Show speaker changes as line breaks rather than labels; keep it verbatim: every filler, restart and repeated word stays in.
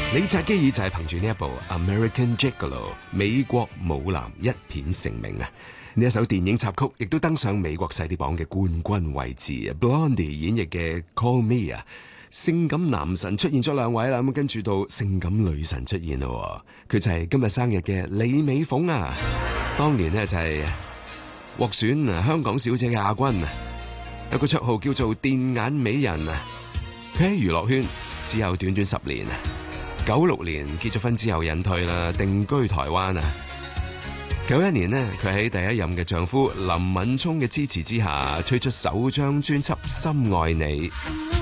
李察基爾就係憑住呢一部《American Gigolo》美國舞男一片成名啊！呢一首電影插曲亦都登上美國細碟榜嘅冠軍位置啊 ！Blondie 演繹嘅《Call Me》啊，性感男神出現咗兩位啦，咁跟住到性感女神出現咯，佢就係今日生日嘅李美鳳啊！當年呢就係獲選啊香港小姐嘅亞軍啊，有個綽號叫做電眼美人啊！佢喺娛樂圈只有短短十年啊！九六年結咗婚之後隱退啦，定居台灣啊。九一年呢，佢喺第一任嘅丈夫林敏聰嘅支持之下，推出首張專輯《深愛你》。